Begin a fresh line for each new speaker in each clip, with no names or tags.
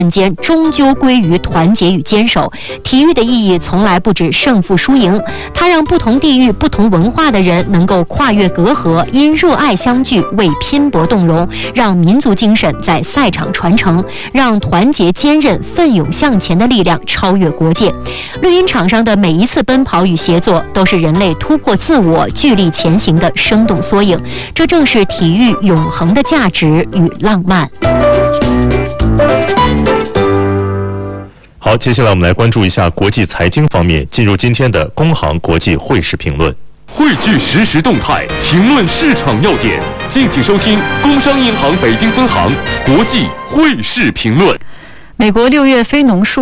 间终究归于团结与坚守。体育的意义从来不止胜负输赢，它让不同地域、不同文化的人能够跨越隔阂，因热爱相聚，为拼搏动容，让民族精神在赛场传承，让团结坚韧、奋勇向前的力量超越国界。绿茵场上的每一次奔跑与协作，都是人类突破自我、聚力前行的生动缩影。这正是体育永恒的价值与浪漫。
好，接下来我们来关注一下国际财经方面，进入今天的工行国际汇市评论，
汇聚实时动态，评论市场要点，敬请收听工商银行北京分行国际汇市评论。
美国6月非农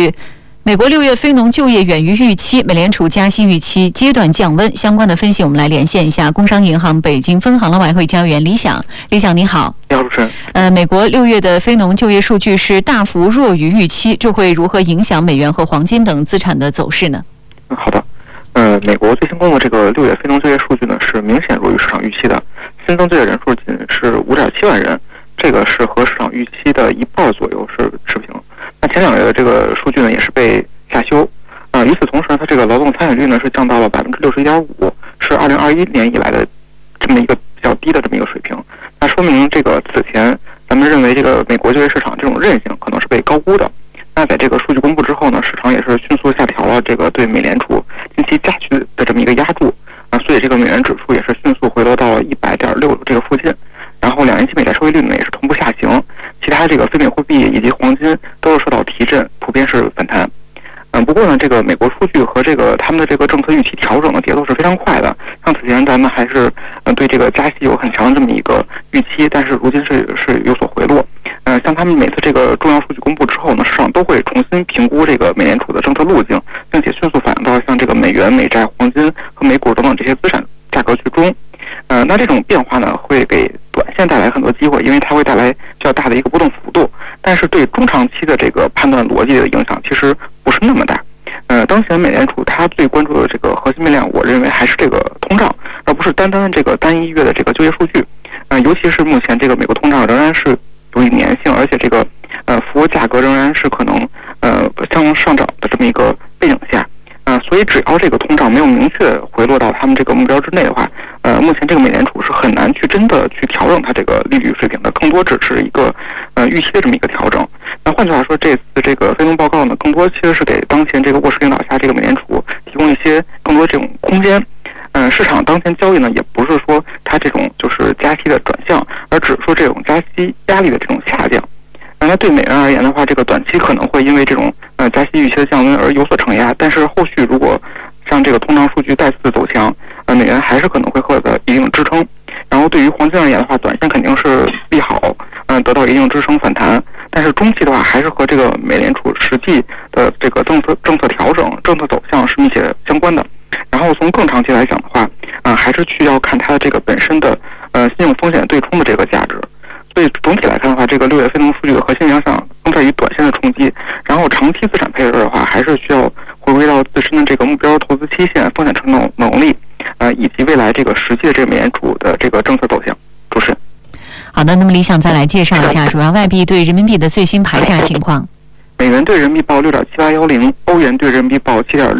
就业远于预期，美联储加息预期阶段降温。相关的分析，我们来连线一下工商银行北京分行的外汇交易员李想。李想你好。
你好，主持人。
美国6月的非农就业数据是大幅弱于预期，这会如何影响美元和黄金等资产的走势呢？
好的。美国最新公布这个6月非农就业数据呢，是明显弱于市场预期的，新增就业人数仅是5.7万人，这个是和市场预期的一半左右是持平。那前2月的这个数据呢，也是被下修。与此同时，它这个劳动参与率呢是降到了61.5%，是2021年以来的这么一个比较低的这么一个水平。那说明这个此前咱们认为这个美国就业市场这种韧性可能是被高估的。那在这个数据公布之后呢，市场也是迅速下调了这个对美联储近期加息的这么一个压注。所以这个美元指数也是迅速回落到了100.6这个附近。然后2年期美债收益率呢也是同步下行，其他这个非美货币以及黄金都是受到提振，普遍是反弹。不过呢，这个美国数据和这个他们的这个政策预期调整的节奏是非常快的。像此前咱们还是对这个加息有很强的这么一个预期，但是如今是有所回落。像他们每次这个重要数据公布之后呢，市场都会重新评估这个美联储的政策路径，并且迅速反映到像这个美元、美债、黄金和美股等等这些资产价格居中。那这种变化呢，会给短线带来很多机会，因为它会带来较大的一个波动幅度，但是对中长期的这个判断逻辑的影响其实不是那么大。当前美联储它最关注的这个核心面料，我认为还是这个通胀，而不是单这个单一月的这个就业数据。尤其是目前这个美国通胀仍然是有一粘性，而且这个服务价格仍然是可能上涨的这么一个背景下。所以只要这个通胀没有明确回落到他们这个目标之内的话，目前这个美联储是很难去真的去调整它这个利率水平的，更多只是一个预期的这么一个调整。那换句话说，这次这个非农报告呢，更多其实是给当前这个沃市领导下这个美联储提供一些更多这种空间。市场当前交易呢，也不是说它这种就是加息的转向，而只是说这种加息压力的这种下降。那对美元而言的话，这个短期可能会因为这种加息预期的降温而有所承压，但是后续如果像这个通胀数据再次走强，美元还是可能会获得一定支撑。然后对于黄金而言的话，短线肯定是利好，得到一定支撑反弹。但是中期的话，还是和这个美联储实际的这个政策调整、政策走向是密切相关的。然后从更长期来讲的话，还是需要看它的这个本身的信用风险对冲的这个价值。所以总体来看的话，这个6月非农数据的核心影响更在于短线的冲击，然后长期资产配置的话，还是需要回归到自身的这个目标投资期限、风险承受能力，以及未来这个实际的这个美联储的这个政策走向。主持人。
好的，那么李想再来介绍一下主要外币对人民币的最新牌价情况。
美元对人民币报6.7810，欧元对人民币报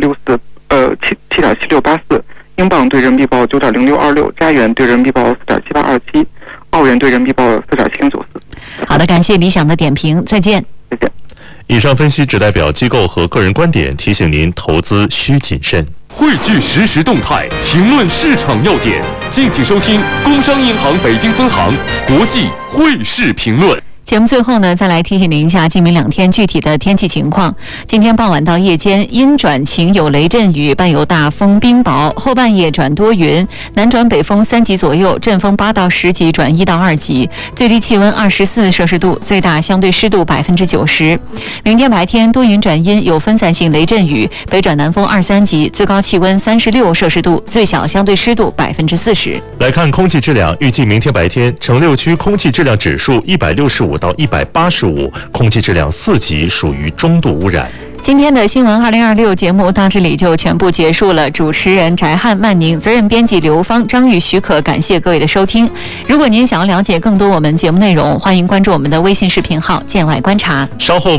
7.7684，英镑对人民币报9.0626，加元对人民币报4.7827，澳元对人民币报4.7094。
好的，感谢理想的点评，再见。
再见。
以上分析只代表机构和个人观点，提醒您投资需谨慎。
汇聚实时动态，评论市场要点，敬请收听工商银行北京分行国际汇市评论。
节目最后呢，再来提醒您一下今明2天具体的天气情况。今天傍晚到夜间阴转晴，有雷阵雨，伴有大风冰雹，后半夜转多云，南转北风3级左右，阵风8到10级转1到2级，最低气温24摄氏度，最大相对湿度90%。明天白天多云转阴，有分散性雷阵雨，北转南风2、3级，最高气温36摄氏度，最小相对湿度40%。
来看空气质量，预计明天白天城6区空气质量指数165到185，空气质量4级，属于中度污染。
今天的新闻2026节目到这里就全部结束了。主持人翟汉、曼宁，责任编辑刘芳、张玉、许可，感谢各位的收听。如果您想要了解更多我们节目内容，欢迎关注我们的微信视频号“见外观察”。
稍后。